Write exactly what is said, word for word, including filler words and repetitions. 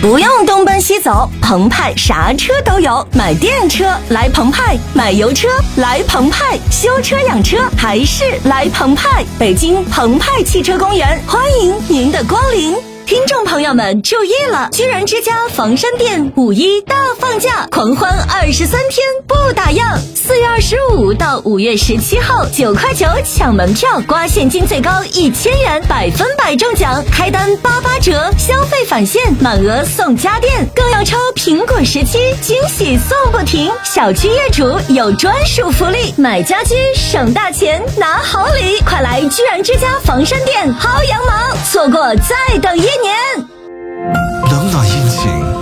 不用东奔西走，澎湃啥车都有。买电车来澎湃，买油车来澎湃，修车养车还是来澎湃。北京澎湃汽车公园欢迎您的光临。听众朋友们注意了，居然之家房山店五一大放价，狂欢二十三天不打烊。四月二十五到五月十七号，九块九抢门票，刮现金最高一千元，百分百中奖，开单八八折，消费返现，满额送家电，更要抽苹果十七，惊喜送不停。小区业主有专属福利，买家居省大钱拿好礼，快来居然之家房山店薅羊毛，错过再等一年。 冷暖阴晴